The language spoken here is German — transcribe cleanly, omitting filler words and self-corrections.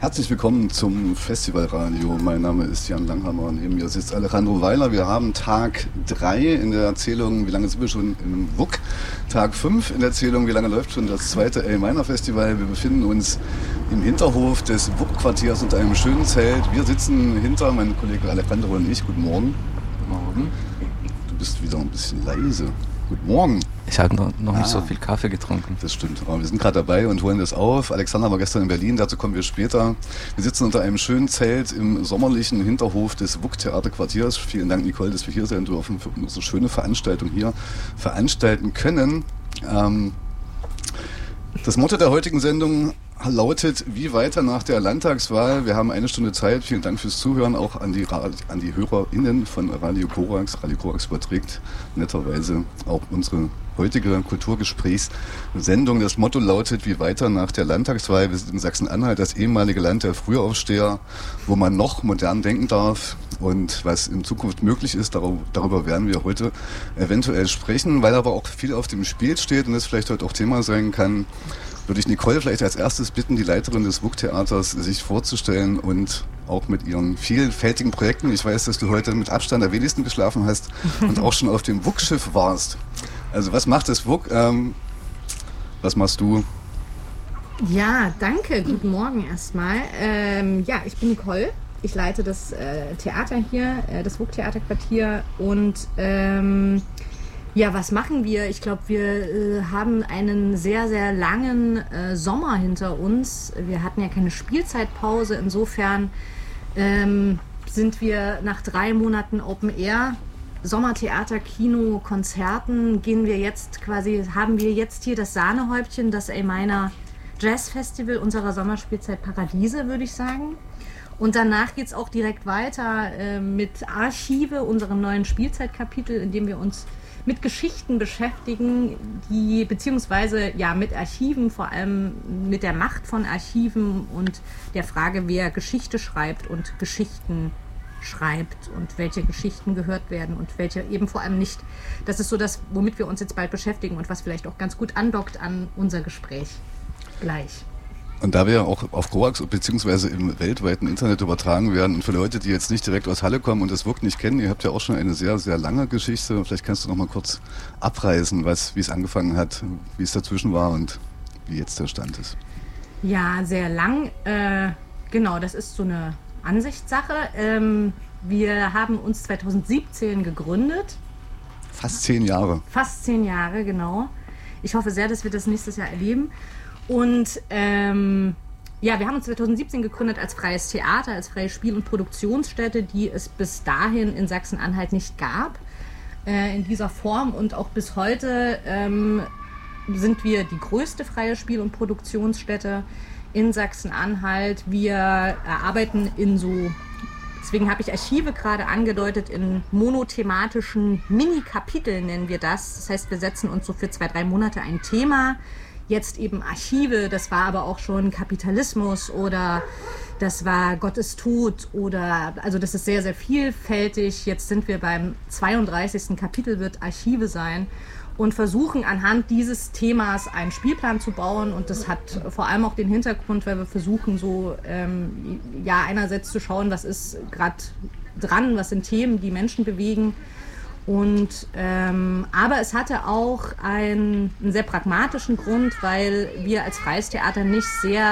Herzlich willkommen zum Festivalradio. Mein Name ist Jan Langhammer. Neben mir sitzt Alejandro Weiler. Wir haben Tag 3 in der Erzählung, wie lange sind wir schon im WUK? Tag 5 in der Erzählung, wie lange läuft schon das zweite A-Minor Festival. Wir befinden uns im Hinterhof des WUK-Quartiers unter einem schönen Zelt. Wir sitzen hinter, mein Kollege Alejandro und ich. Guten Morgen. Guten Morgen. Du bist wieder ein bisschen leise. Guten Morgen. Ich habe noch nicht so viel Kaffee getrunken. Das stimmt. Aber wir sind gerade dabei und holen das auf. Alexander war gestern in Berlin, dazu kommen wir später. Wir sitzen unter einem schönen Zelt im sommerlichen Hinterhof des WUK-Theaterquartiers. Vielen Dank, Nicole, dass wir hier sein dürfen, für unsere schöne Veranstaltung hier veranstalten können. Das Motto der heutigen Sendung lautet: Wie weiter nach der Landtagswahl? Wir haben eine Stunde Zeit. Vielen Dank fürs Zuhören, auch an die HörerInnen von Radio Korax. Radio Korax überträgt netterweise auch unsere heutige Kulturgesprächssendung. Das Motto lautet: Wie weiter nach der Landtagswahl? Wir sind in Sachsen-Anhalt, das ehemalige Land der Frühaufsteher, wo man noch modern denken darf und was in Zukunft möglich ist. Darüber werden wir heute eventuell sprechen, weil aber auch viel auf dem Spiel steht und das vielleicht heute auch Thema sein kann. Würde ich Nicole vielleicht als erstes bitten, die Leiterin des WUK-Theaters, sich vorzustellen und auch mit ihren vielfältigen Projekten. Ich weiß, dass du heute mit Abstand am wenigsten geschlafen hast und auch schon auf dem WUK-Schiff warst. Also was macht das WUK? Was machst du? Ja, danke. Guten Morgen erstmal. Ich bin Nicole. Ich leite das Theater hier, das WUK-Theaterquartier und was machen wir? Ich glaube, wir haben einen sehr, sehr langen Sommer hinter uns. Wir hatten ja keine Spielzeitpause. Insofern sind wir nach 3 Monaten Open Air, Sommertheater, Kino, Konzerten, haben wir jetzt hier das Sahnehäubchen, das A-Minor Jazz Festival unserer Sommerspielzeit Paradiese, würde ich sagen. Und danach geht es auch direkt weiter mit Archive, unserem neuen Spielzeitkapitel, in dem wir uns mit Geschichten beschäftigen, mit Archiven, vor allem mit der Macht von Archiven und der Frage, wer Geschichte schreibt und Geschichten schreibt und welche Geschichten gehört werden und welche eben vor allem nicht. Das ist so das, womit wir uns jetzt bald beschäftigen und was vielleicht auch ganz gut andockt an unser Gespräch gleich. Und da wir ja auch auf Korax bzw. im weltweiten Internet übertragen werden und für Leute, die jetzt nicht direkt aus Halle kommen und das WUK nicht kennen, ihr habt ja auch schon eine sehr, sehr lange Geschichte. Vielleicht kannst du noch mal kurz abreißen, wie es angefangen hat, wie es dazwischen war und wie jetzt der Stand ist. Ja, sehr lang. Genau, das ist so eine Ansichtssache. Wir haben uns 2017 gegründet. Fast 10 Jahre. Fast 10 Jahre, genau. Ich hoffe sehr, dass wir das nächstes Jahr erleben. Und wir haben uns 2017 gegründet als freies Theater, als freie Spiel- und Produktionsstätte, die es bis dahin in Sachsen-Anhalt nicht gab, in dieser Form. Und auch bis heute sind wir die größte freie Spiel- und Produktionsstätte in Sachsen-Anhalt. Wir arbeiten deswegen habe ich Archive gerade angedeutet, in monothematischen Mini-Kapiteln nennen wir das. Das heißt, wir setzen uns so für 2-3 Monate ein Thema. Jetzt eben Archive, das war aber auch schon Kapitalismus oder das war Gott ist tot also das ist sehr, sehr vielfältig. Jetzt sind wir beim 32. Kapitel, wird Archive sein und versuchen anhand dieses Themas einen Spielplan zu bauen und das hat vor allem auch den Hintergrund, weil wir versuchen einerseits zu schauen, was ist gerade dran, was sind Themen, die Menschen bewegen. Und aber es hatte auch einen sehr pragmatischen Grund, weil wir als freies Theater nicht sehr